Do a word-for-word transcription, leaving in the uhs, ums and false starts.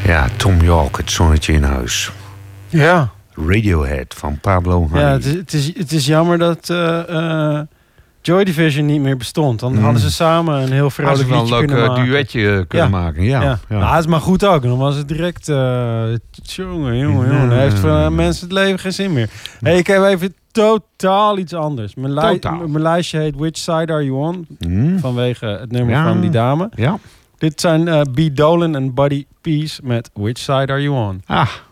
Ja, Tom York, Het zonnetje in huis. Ja. Radiohead van Pablo Honey. Ja, het is, het is, het is jammer dat uh, uh, Joy Division niet meer bestond. Dan mm. hadden ze samen een heel vrolijk liedje kunnen maken. Hadden ze wel een leuk duetje kunnen ja. maken. Ja, ja. ja. Nou, het is maar goed ook. Dan was het direct... Uh, jongen, jongen, jongen. Dan heeft voor uh, mensen het leven geen zin meer. Hey, ik heb even totaal iets anders. Mijn, li- mijn lijstje heet Which Side Are You On? Mm. Vanwege het nummer ja. van die dame. Ja. Dit zijn uh, B. Dolan en Buddy Peace met Which Side Are You On? Ah.